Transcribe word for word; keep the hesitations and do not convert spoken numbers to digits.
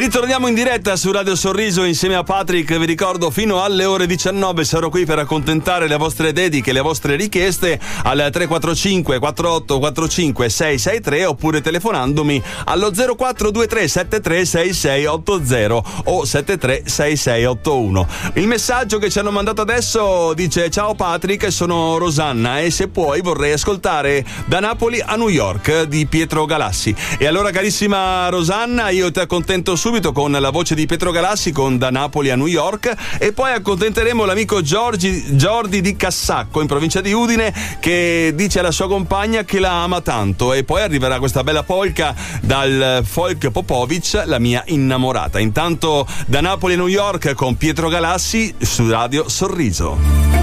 E ritorniamo in diretta su Radio Sorriso insieme a Patrick. Vi ricordo, fino alle ore diciannove sarò qui per accontentare le vostre dediche, le vostre richieste al tre quattro cinque quattro otto quattro cinque sei sei tre oppure telefonandomi allo zero quattro due tre sette tre sei sei otto zero o sette tre sei sei otto uno. Il messaggio che ci hanno mandato adesso dice: ciao Patrick, sono Rosanna e se puoi vorrei ascoltare Da Napoli a New York di Pietro Galassi. E allora, carissima Rosanna, io ti accontento subito con la voce di Pietro Galassi con Da Napoli a New York, e poi accontenteremo l'amico Giorgi, Giordi di Cassacco in provincia di Udine, che dice alla sua compagna che la ama tanto, e poi arriverà questa bella polka dal folk Popovic, La mia innamorata. Intanto Da Napoli a New York con Pietro Galassi su Radio Sorriso.